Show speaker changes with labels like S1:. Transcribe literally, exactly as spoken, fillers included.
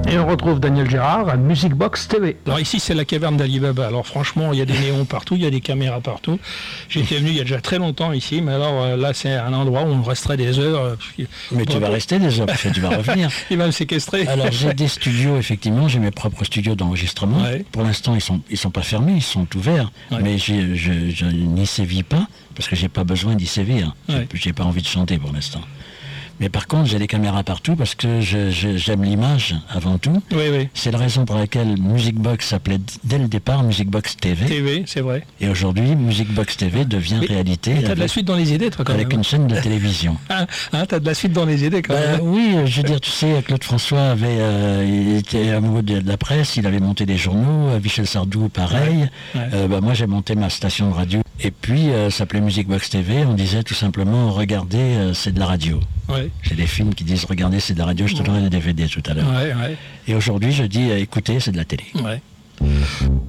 S1: Et on retrouve Daniel Gérard à Music Box T V.
S2: Alors ici c'est la caverne d'Ali Baba. Alors franchement il y a des néons partout, il y a des caméras partout. J'étais venu il y a déjà très longtemps ici, mais alors euh, là c'est un endroit où on resterait des heures. Euh,
S3: mais bon, tu vas rester des heures, parce que tu vas revenir.
S2: Il va me séquestrer.
S3: Alors j'ai des studios, effectivement, j'ai mes propres studios d'enregistrement. Ouais. Pour l'instant ils sont, ils sont pas fermés, ils sont ouverts, ouais. mais j'ai, je, je n'y sévis pas, parce que j'ai pas besoin d'y sévir. Ouais. J'ai pas envie de chanter pour l'instant. Mais par contre, j'ai des caméras partout parce que je, je, j'aime l'image avant tout.
S2: Oui, oui.
S3: C'est la raison pour laquelle Music Box s'appelait dès le départ Music Box T V.
S2: T V, c'est vrai.
S3: Et aujourd'hui, Music Box T V devient
S2: mais,
S3: réalité.
S2: Mais t'as de la suite dans les idées, toi, quand
S3: avec
S2: même.
S3: Avec une chaîne de télévision.
S2: ah, hein, t'as de la suite dans les idées, quand
S3: bah,
S2: même.
S3: Oui, je veux dire, tu sais, Claude François avait, euh, il était amoureux de, de la presse, il avait monté des journaux, Michel Sardou, pareil. Ouais, ouais. Euh, bah, moi, j'ai monté ma station de radio. Et puis, euh, ça s'appelait Music Box T V. On disait tout simplement, regardez, euh, c'est de la radio.
S2: Ouais.
S3: J'ai des films qui disent, regardez, c'est de la radio, je te donnerai des D V D tout à l'heure.
S2: Ouais, ouais.
S3: Et aujourd'hui, je dis, écoutez, c'est de la télé.
S2: Ouais.